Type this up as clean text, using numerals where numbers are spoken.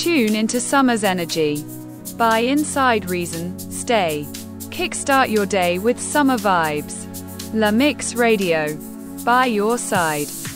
Tune into summer's energy. By Inside Reason, stay. Kickstart your day with summer vibes. La Mix Radio. By your side.